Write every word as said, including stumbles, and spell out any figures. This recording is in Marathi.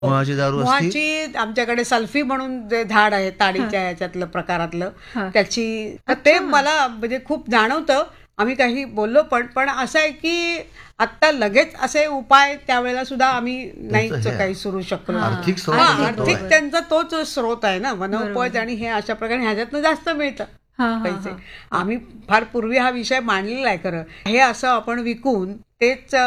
मोहाची दारू असते. मोहाची आमच्याकडे सल्फी म्हणून जे झाड आहे ताडीच्या ह्याच्यातलं प्रकारातलं, हा. त्याची तर ते मला म्हणजे खूप जाणवतं. आम्ही काही बोललो पण पण असं आहे की आत्ता लगेच असे उपाय त्यावेळेला सुद्धा आम्ही नाही त्यांचं हे काही सुरू शकलो. आर्थिक स्रोत हा, आहे तो आर्थिक आहे. त्यांचा तोच स्रोत आहे ना, वनोपज आणि हे अशा प्रकारे ह्याच्यातनं जास्त मिळतं हा, हा, पैसे. हा. आम्ही फार पूर्वी हा विषय मांडलेला आहे खरं. हे असं आपण विकून तेच